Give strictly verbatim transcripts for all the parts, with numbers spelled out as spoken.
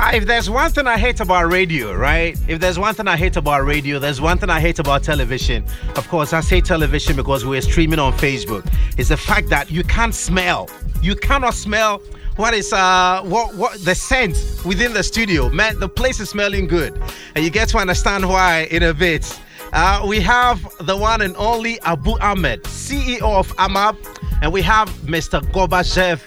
Uh, if there's one thing I hate about radio, right? If there's one thing I hate about radio, there's one thing I hate about television. Of course, I say television because we're streaming on Facebook. It's the fact that you can't smell. You cannot smell what is uh what what the scent within the studio. Man, the place is smelling good, and you get to understand why in a bit. Uh, we have the one and only Abu Ahmed, C E O of AMAP, and we have Mister Gorbachev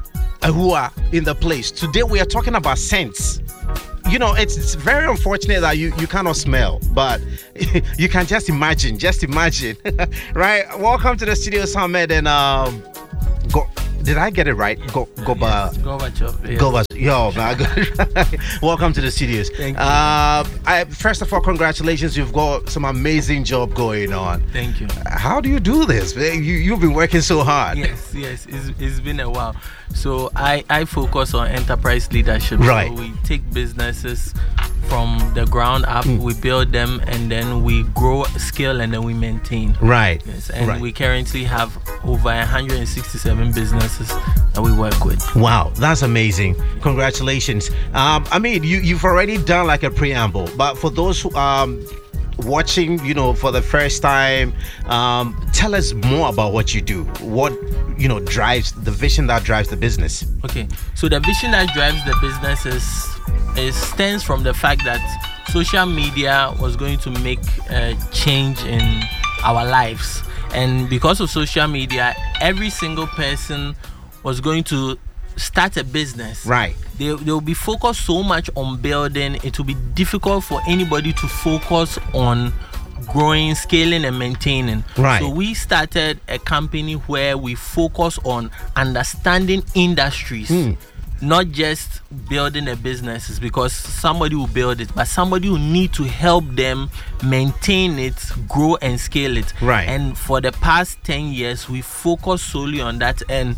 Ahua in the place. Today we are talking about scents. You know, it's, it's very unfortunate that you, you cannot smell, but you can just imagine, just imagine. Right? Welcome to the studio, Ahmed, and um, go. Did I get it right? Go, Goba, yes, Gorbachev. Yes. Gorbachev. Yo, man. Welcome to the studios. Thank you. Uh, I, first of all, congratulations. You've got some amazing job going on. Thank you. How do you do this? You, you've been working so hard. Yes, yes. It's, it's been a while. So I, I focus on enterprise leadership. Right. So we take businesses from the ground up, mm. we build them, and then we grow, scale, and then we maintain. Right. Yes. And right. we currently have over one hundred sixty-seven businesses that we work with. Wow, that's amazing. Congratulations. Um, I mean, you, you've already done like a preamble, but for those who um watching, you know, for the first time, um, tell us more about what you do. What, you know, drives the vision that drives the business. Okay, so the vision that drives the business is, is stems from the fact that social media was going to make a change in our lives, and because of social media, every single person was going to start a business. Right. They they will be focused so much on building. It will be difficult for anybody to focus on growing, scaling, and maintaining. Right. So we started a company where we focus on understanding industries. Mm. Not just building a business, because somebody will build it, but somebody will need to help them maintain it, grow, and scale it. Right. And for the past ten years, we focus solely on that. And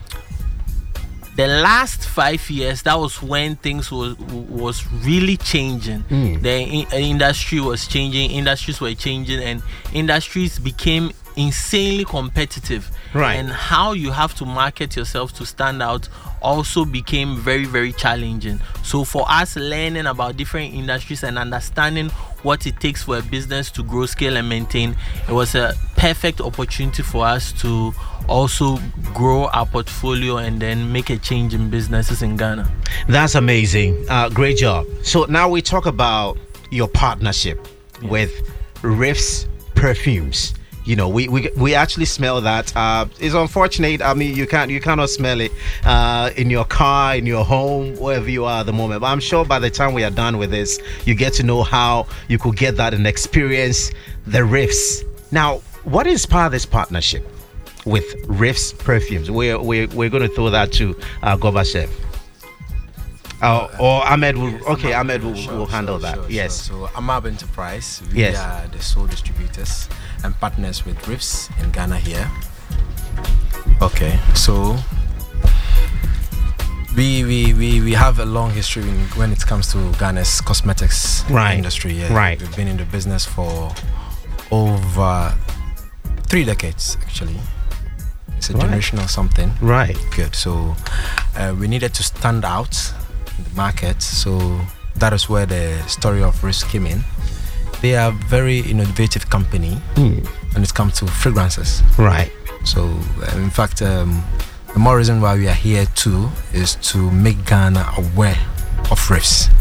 the last five years, that was when things was was really changing. Mm. The in, industry was changing, industries were changing, and industries became insanely competitive. Right. And how you have to market yourself to stand out also became very, very challenging. So for us, learning about different industries and understanding what it takes for a business to grow, scale, and maintain, it was a perfect opportunity for us to also grow our portfolio and then make a change in businesses in Ghana. That's amazing. Uh, great job. So now we talk about your partnership yeah. with Riffs Perfumes. You know, we, we we actually smell that. Uh, it's unfortunate. I mean, you can't you cannot smell it uh, in your car, in your home, wherever you are at the moment. But I'm sure by the time we are done with this, you get to know how you could get that and experience the Riffs. Now, what inspired this partnership with Riffs Perfumes? We're we're we're going to throw that to uh, Gorbachev. Uh, or Ahmed will, yes, okay, Ahmed will, sure, will handle sure, that. Sure, yes. Sure. So, AMAP Enterprise, we yes. are the sole distributors and partners with Riffs in Ghana here. Okay, so we we, we, we have a long history in, when it comes to Ghana's cosmetics right. industry. Yeah. Right. We've been in the business for over three decades, actually. It's a right. generational something. Right. Good. So uh, we needed to stand out in the market. So that is where the story of Riffs came in. They are a very innovative company mm. when it comes to fragrances. Right. So uh, in fact, um, the more reason why we are here too is to make Ghana aware of Riffs.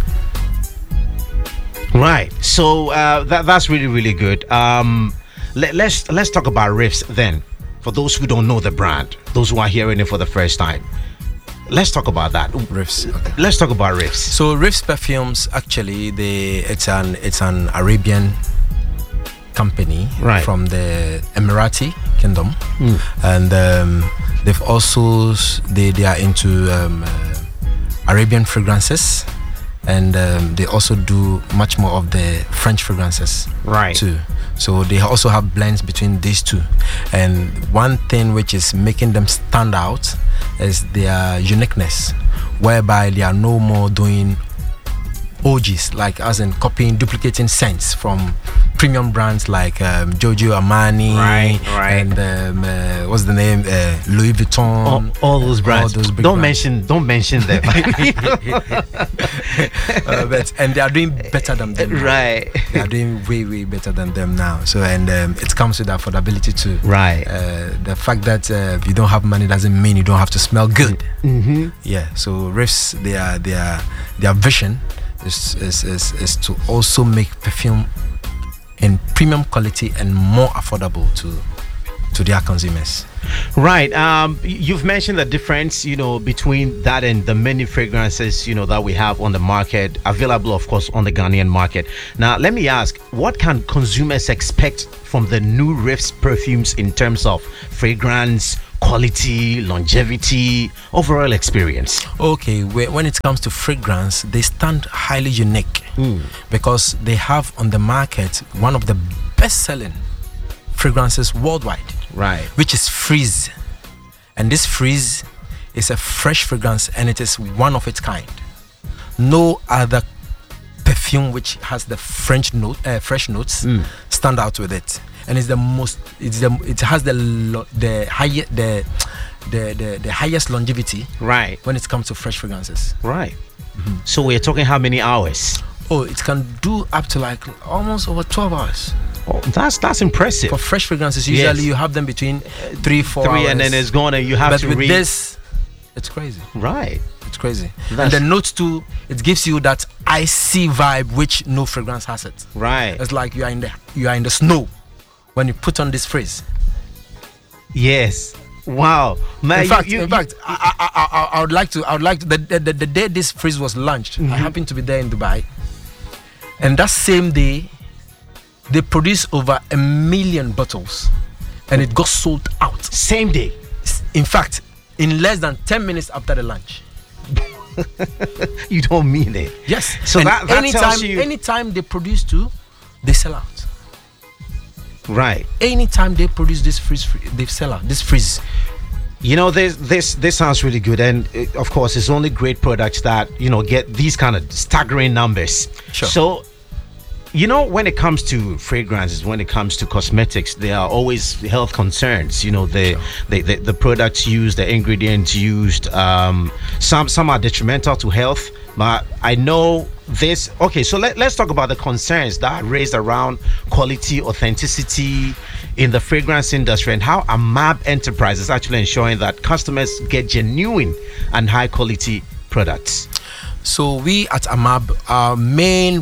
Right. So uh, that that's really really good. Um, let, let's let's talk about Riffs then. For those who don't know the brand, those who are hearing it for the first time, let's talk about that. Riffs. Okay. Let's talk about Riffs. So Riffs Perfumes, actually, they it's an it's an Arabian company right. from the Emirati Kingdom, mm. and um, they've also they they are into um, uh, Arabian fragrances, and um, they also do much more of the French fragrances right. too. So they also have blends between these two, and one thing which is making them stand out is their uniqueness, whereby they are no more doing O Gs, like as in copying, duplicating scents from premium brands like um, Giorgio Armani, right, right. and um, uh, what's the name, uh, Louis Vuitton, all, all those brands. All those big don't brands. mention, don't mention them. uh, but and they are doing better than them. Now. Right, they are doing way, way better than them now. So and um, it comes with affordability too. Right. Uh, the fact that uh, you don't have money doesn't mean you don't have to smell good. Mm-hmm. Yeah. So Riffs, their their their vision is is, is is to also make perfume in premium quality and more affordable to to their consumers. Right. Um, you've mentioned the difference, you know, between that and the many fragrances, you know, that we have on the market, available, of course, on the Ghanaian market. Now, let me ask, what can consumers expect from the new Riffs perfumes in terms of fragrance, quality, longevity, overall experience? Okay, when it comes to fragrance, they stand highly unique mm. because they have on the market one of the best-selling fragrances worldwide, right? Which is Frizz, and this Frizz is a fresh fragrance, and it is one of its kind. No other perfume which has the French note, uh, fresh notes, mm. stand out with it. And it's the most. It's the. It has the lo, the highest the, the the the highest longevity. Right. When it comes to fresh fragrances. Right. Mm-hmm. So we're talking how many hours? Oh, it can do up to like almost over twelve hours. Oh, that's that's impressive. For fresh fragrances, usually yes. you have them between three, four, three, hours. and then it's gone, and you have but to with read. this, it's crazy. Right. It's crazy. That's and the notes too, it gives you that icy vibe which no fragrance has it. Right. It's like you are in the you are in the snow when you put on this Frizz. Yes. Wow. Man, in fact, you, you, in fact, I, I, I, I would like to. I would like to. The, the, the day this Frizz was launched, mm-hmm. I happened to be there in Dubai, and that same day, they produced over a million bottles, and it got sold out. Same day. In fact, in less than ten minutes after the launch. You don't mean it? Yes. So that, that anytime, tells you. Anytime they produce two, they sell out. Right. Anytime they produce this Frizz, they sell out. This Frizz. You know, this this this sounds really good, and it, of course, it's only great products that you know get these kind of staggering numbers. Sure. So, you know, when it comes to fragrances, when it comes to cosmetics, there are always health concerns. You know, the Sure. the, the, the products used, the ingredients used, um, some some are detrimental to health. But I know this. Okay, so let, let's talk about the concerns that are raised around quality, authenticity in the fragrance industry, and how Amab Enterprise is actually ensuring that customers get genuine and high quality products. So we at Amab, our main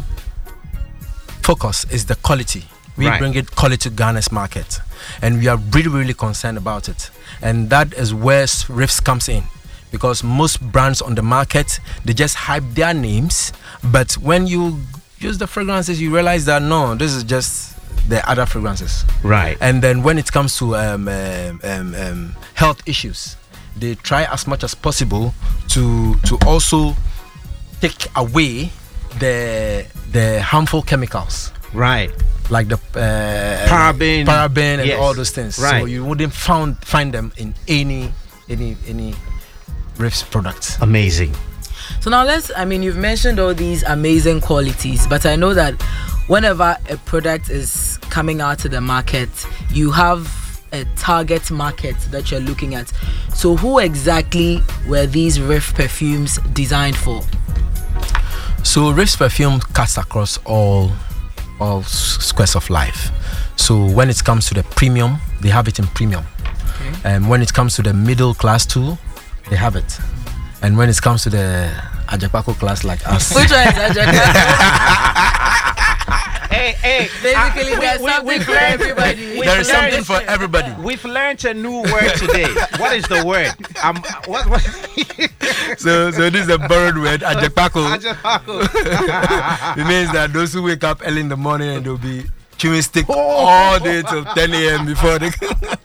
focus is the quality. We Right. bring it quality to Ghana's market, and we are really, really concerned about it. And that is where Riffs comes in, because most brands on the market, they just hype their names, but when you use the fragrances, you realize that no, this is just the other fragrances. Right. And then when it comes to um, um, um, um, health issues, they try as much as possible to to also take away the the harmful chemicals, Right. like the uh, Paraben. paraben, and Yes. all those things. Right. So you wouldn't found find them in any any any Riffs products. Amazing. So now let's, I mean, you've mentioned all these amazing qualities, but I know that whenever a product is coming out to the market, you have a target market that you're looking at. So who exactly were these Riff perfumes designed for? So Riffs perfume cuts across all all s- squares of life. So when it comes to the premium, they have it in premium. Okay. And when it comes to the middle class too, they have it. And when it comes to the Ajapako class like us, Which one is Ajapako? Hey, hey. Basically, uh, there's we- we- something we've for learned- everybody. we've there is learned- something for everybody. We've learned a new word today. What is the word? Um, what? what? So so this is a borrowed word, Ajapako. Ajapako. It means that those who wake up early in the morning and they'll be chewing stick Oh. all day till ten a.m. before they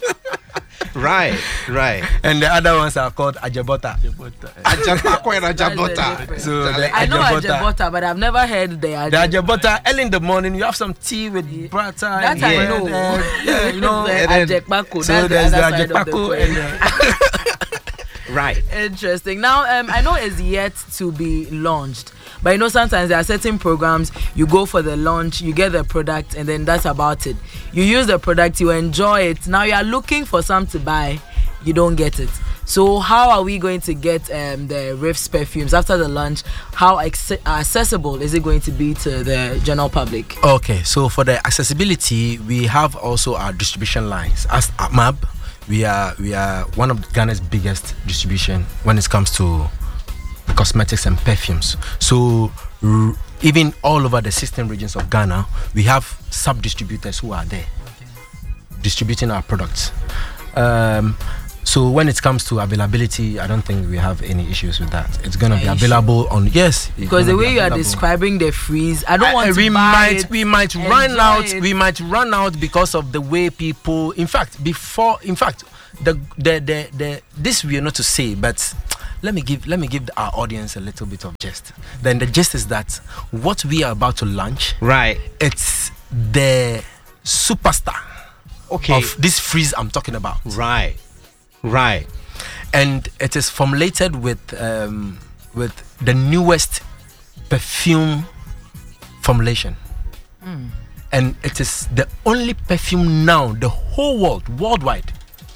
Right, right. and the other ones are called Ajabota. Ajapako and That's the Ajabota. difference. So the I know Ajabota. Ajabota, but I've never heard the The Ajabota. Ajabota, early in the morning, you have some tea with butter. That and I bread, know. and, yeah, you know. The and then- Ajapako, So that's the there's the other side of the Ajapako coin. and the, Right. Interesting. Now, um, I know it's yet to be launched, but you know sometimes there are certain programs you go for the launch, you get the product, and then that's about it. You use the product, you enjoy it. Now you are looking for some to buy, you don't get it. So how are we going to get um, the Riffs perfumes after the launch? How ex- accessible is it going to be to the general public? Okay, so for the accessibility, we have also our distribution lines. As A M A B, we are we are one of Ghana's biggest distribution when it comes to cosmetics and perfumes. So r- even all over the sixteen regions of Ghana, we have sub-distributors who are there distributing our products. Um, So when it comes to availability, I don't think we have any issues with that. It's gonna be available on yes. Because the way you are describing the freeze, I don't want I, to we buy might it, we might run out. it. We might run out because of the way people. In fact, before in fact, the the the, the this we are not to say, but let me give let me give our audience a little bit of gist. Then the gist is that what we are about to launch, Right. it's the superstar Okay. of this freeze I'm talking about. Right. Right. And it is formulated with um, with the newest perfume formulation. Mm. And it is the only perfume now, the whole world, worldwide,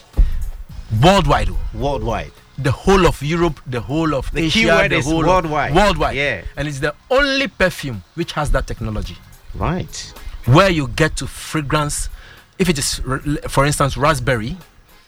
worldwide, Worldwide. the whole of Europe, the whole of The Asia, keyword the is whole of- worldwide. worldwide, Yeah. And it's the only perfume which has that technology, Right. where you get to fragrance. If it is, r- for instance, raspberry.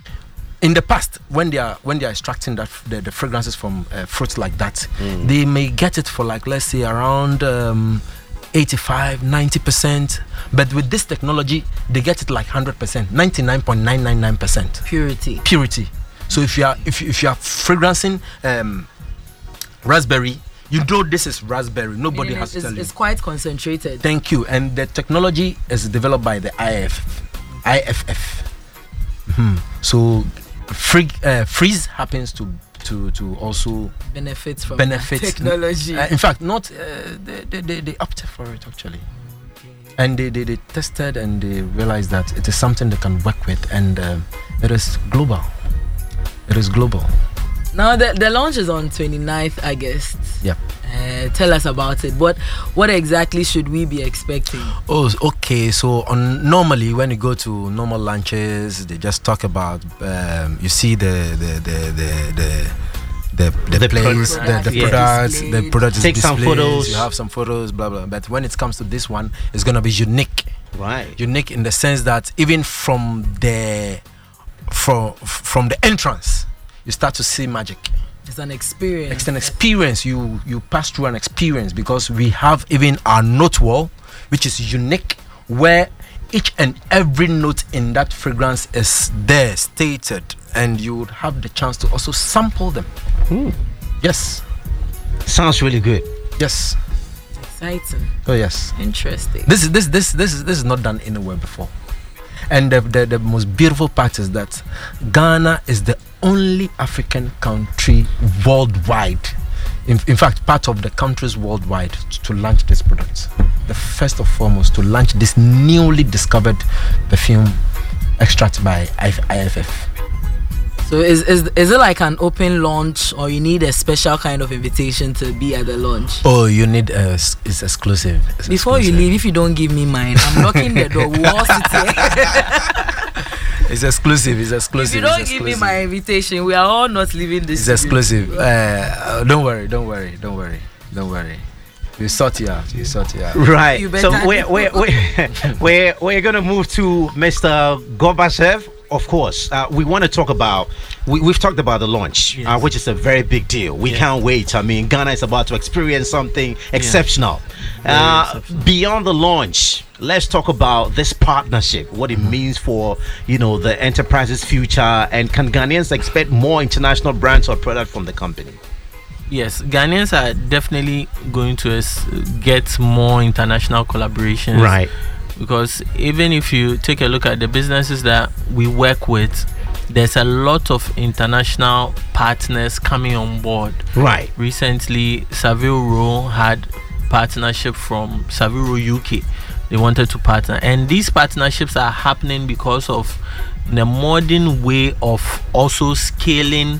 In the past, when they are when they are extracting that the, the fragrances from uh, fruits like that, Mm. they may get it for like let's say around um, eighty-five, ninety percent. But with this technology, they get it like one hundred percent, ninety-nine point nine nine nine percent purity. purity. So if you are if you, if you are fragrancing um, raspberry, you know this is raspberry. Nobody Meaning has to it's, tell you. it's quite concentrated. Thank you. And the technology is developed by the I F I F F. Hmm. So free, uh, freeze happens to to to also Benefits from benefit that technology. Uh, in fact, not uh, they, they, they they opted for it actually, and they, they they tested and they realized that it is something they can work with, and um, it is global. It is global. Now the, the launch is on twenty-ninth August. Yep. Uh, tell us about it. What what exactly should we be expecting? Oh, okay. So on normally when you go to normal lunches, they just talk about um, you see the the the the the the, the, The place, product, the, the yeah. products, Displayed. the product is Take some displayed, photos. You have some photos, blah blah. But when it comes to this one, it's gonna be unique. Right. Unique in the sense that even from the from from the entrance, you start to see magic. It's an experience. It's an experience. You you pass through an experience because we have even our note wall, which is unique, where each and every note in that fragrance is there stated, and you would have the chance to also sample them. Hmm. Yes, Sounds really good. yes, Exciting. oh yes. Interesting. This is this this this is this is not done anywhere before, and the, the the most beautiful part is that Ghana is the only African country worldwide, in, in fact, part of the countries worldwide to, to launch this product. The first and foremost to launch this newly discovered perfume extract by I F F. So is, is is it like an open launch, or you need a special kind of invitation to be at the launch? Oh, you need a, it's exclusive. It's Before you exclusive. leave, if you don't give me mine, I'm locking the door. We all sit here. It's exclusive. It's exclusive. If you don't it's give me exclusive. my invitation, we are all not leaving this. It's studio. exclusive. Uh, don't worry. Don't worry. Don't worry. Don't worry. We sort you out. We sort you out. Right. You So better- we're we're we're, we're, we're gonna move to Mister Gorbachev. Of course, uh, we want to talk about. We, we've talked about the launch, Yes. uh, which is a very big deal. We Yeah. can't wait. I mean, Ghana is about to experience something exceptional. Uh, exceptional. Beyond the launch, let's talk about this partnership. What it means for you know the enterprise's future, and can Ghanaians expect more international brands or products from the company? Yes, Ghanaians are definitely going to uh, get more international collaborations. Right. Because even if you take a look at the businesses that we work with, there's a lot of international partners coming on board. Right. Recently, Savile Row had partnership from Savile Row U K. They wanted to partner, and these partnerships are happening because of the modern way of also scaling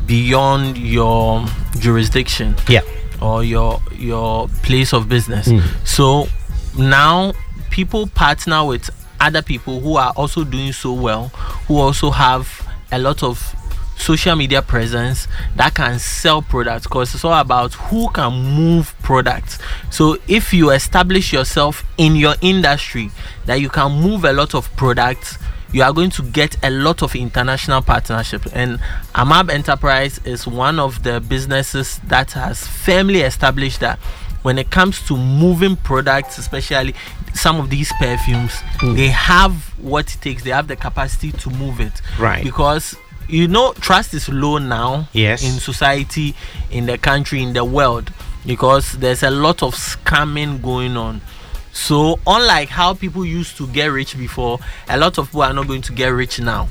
beyond your jurisdiction. Yeah. Or your your place of business. Mm. So now people partner with other people who are also doing so well, who also have a lot of social media presence that can sell products, because it's all about who can move products. So if you establish yourself in your industry that you can move a lot of products, you are going to get a lot of international partnerships. And Amab Enterprise is one of the businesses that has firmly established that when it comes to moving products, especially some of these perfumes, mm. they have what it takes. They have the capacity to move it. Right. Because you know, trust is low now. Yes. In society, in the country, in the world, because there's a lot of scamming going on. So unlike how people used to get rich before, a lot of people are not going to get rich now.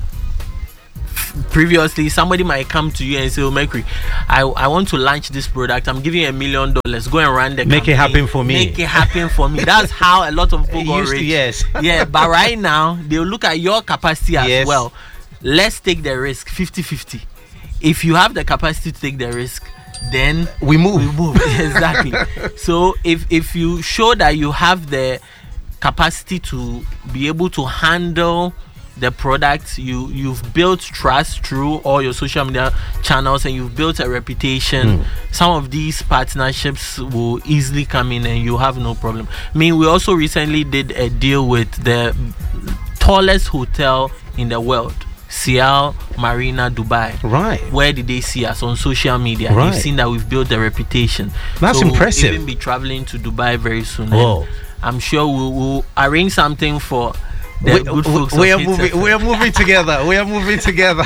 Previously, somebody might come to you and say, "Oh, Mercury, I, I want to launch this product. I'm giving you a million dollars. Go and run the Make campaign. it happen for me. Make it happen for me." That's how a lot of people got Used rich. to, yes. Yeah, but right now they'll look at your capacity as Yes. well. Let's take the risk fifty-fifty. If you have the capacity to take the risk, then We move. we move. Exactly. So if if you show that you have the capacity to be able to handle the product, you you've built trust through all your social media channels, and you've built a reputation, Mm. some of these partnerships will easily come in and you have no problem. I mean, we also recently did a deal with the tallest hotel in the world, Sial Marina, Dubai. Right. Where did they see us? On social media. Right. They've seen that we've built a reputation. That's So impressive. We'll even be traveling to Dubai very soon. Whoa. And I'm sure we'll, we'll arrange something for the we, good we- folks. we of are Hits moving. F M. We are moving together. We are moving together.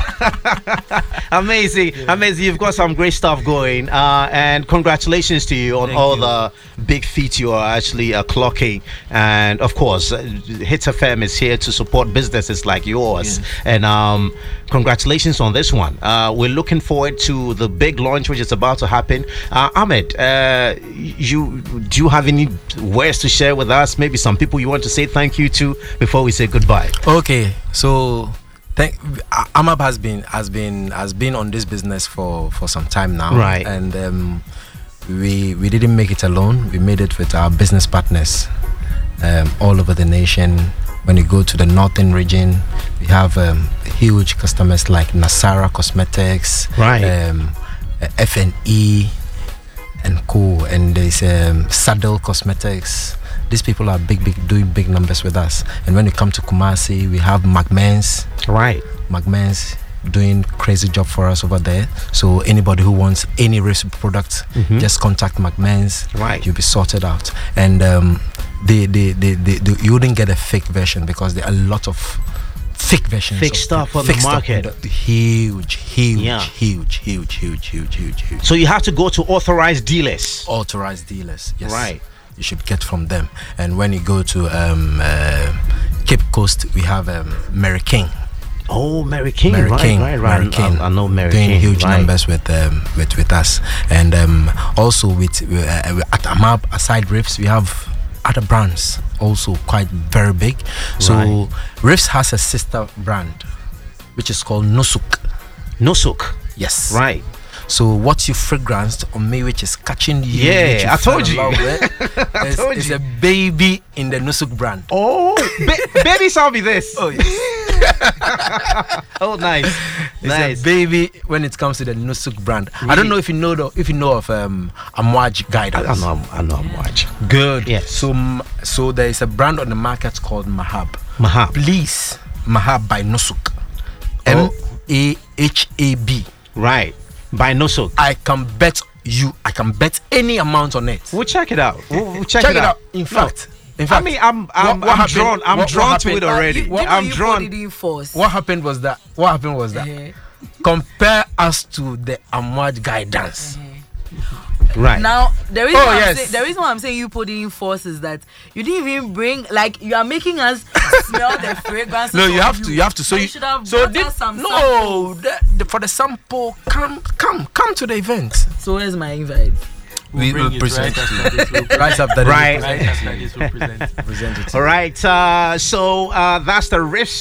Amazing, amazing. You've got some great stuff going, uh, and congratulations to you on Thank all you. the big feats you are actually uh, clocking. And of course, uh, Hits F M is here to support businesses like yours. Yes. And um, congratulations on this one. Uh, we're looking forward to the big launch which is about to happen. Uh, Ahmed, uh, you do you have any words to share with us? Maybe some people you want to say thank you to before we say goodbye. Okay, so thank A- Amab has been has been has been on this business for for some time now, Right. And um, we we didn't make it alone. We made it with our business partners um, all over the nation. When you go to the northern region, we have um, huge customers like Nasara Cosmetics, Right. um, uh, F and E, and co. And there's um, Saddle Cosmetics. These people are big, big, doing big numbers with us. And when you come to Kumasi, we have McMahon's. Right. McMahon's doing crazy job for us over there. So anybody who wants any recipe product, Mhm. just contact McMahon's. Right. You'll be sorted out. And um, they, they, they, they, they, you wouldn't get a fake version because there are a lot of fake versions. Fake of stuff on fake the stuff market. on the- Huge, huge, Yeah. huge, huge, huge, huge, huge, huge. So you have to go to authorized dealers. Authorized dealers. Yes. Right. You should get from them. And when you go to um, uh, Cape Coast, we have um, Mary King. Oh, Mary King. Mary right, King, right, right. Mary King, I, I know Mary doing King. huge right. numbers with um, with with us, and um, also with uh, at Amab aside Riffs, we have other brands also quite very big. So Right. Riffs has a sister brand, which is called Nosuk. Nosuk. Yes. Right. So what you fragranced on me, which is catching you, Yeah, which I fell told in you. love with, is, told is you. a baby in the Nusuk brand. Oh, ba- baby saw me this. Oh, yes. Oh, nice. It's nice. a baby when it comes to the Nusuk brand. I don't know if you know the, if you know of um, Amwaj I, Guidance. I know. I know. I'm watching. Good. Yes. So m- so there is a brand on the market called Mahab. Mahab. Please, Mahab by Nusuk. Oh. M A H A B. Right. By Nosuk. I can bet you. I can bet any amount on it. We'll check it out. We'll, we'll check, Check it, it out. out. In fact, in fact, I mean, I'm I'm, what- what I'm happened- drawn. I'm what- what drawn to it happened- already. You, you know I'm you drawn. put it in force. what happened was that. What happened was that. Uh-huh. Compare us to the Amwaj Guidance. Right. Now the reason Oh, why I'm yes. saying, the reason why I'm saying you put it in force is that you didn't even bring, like, you are making us smell the fragrance. No, you have to. You have to. So you you should have So brought this, us some no, the, the, for the sample, come, come, come to the event. So where's my invite? We bring will it present right it after this, we'll right after the Right. Right after this, we'll present. present it. All right. Uh, so uh, that's the Riffs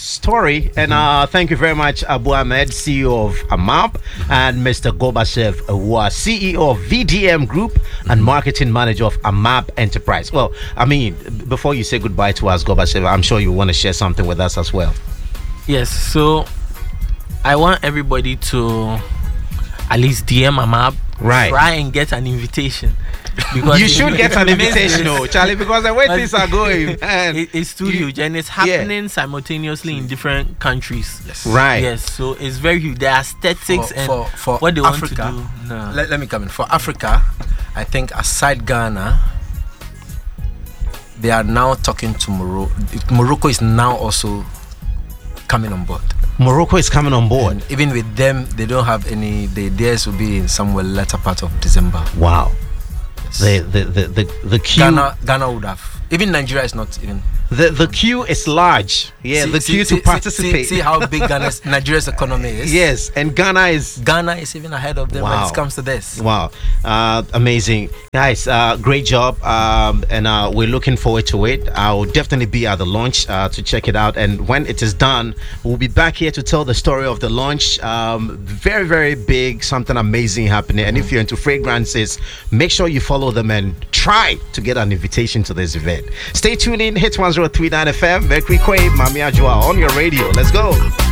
story. And uh, thank you very much, Abu Ahmed, C E O of AMAP, and Mister Gorbachev, who are C E O of V D M Group and marketing manager of AMAP Enterprise. Well, I mean, before you say goodbye to us, Gorbachev, I'm sure you want to share something with us as well. Yes, so I want everybody to at least D M AMAP, right? Try and get an invitation. Because you should get an invitation, oh, Charlie, because the way things are going, man, it, it's too huge and it's happening yeah. simultaneously in different countries. Yes. Right. Yes, so it's very huge. The aesthetics for, and for, for what they Africa, want to do. No. Let, let me come in. For Africa, I think aside Ghana, they are now talking to Morocco. Morocco is now also coming on board. Morocco is coming on board. And even with them, they don't have any. They, theirs will be in somewhere latter part of December. Wow. The the the the, the queue. Ghana Ghana would have. Even Nigeria is not even. The the queue is large. Yeah, see, the see, queue see, to participate. See, see how big Ghana's, Nigeria's economy is. Yes, and Ghana is Ghana is even ahead of them wow. when it comes to this. Wow, uh, amazing, guys! Uh, great job, um, and uh, we're looking forward to it. I'll definitely be at the launch uh, to check it out, and when it is done, we'll be back here to tell the story of the launch. Um, very, very big, something amazing happening. And if you're into fragrances, make sure you follow them and try to get an invitation to this event. Stay tuned in. Hit one oh three point nine F M. Mercury Quaid, Mami Ajua on your radio. Let's go.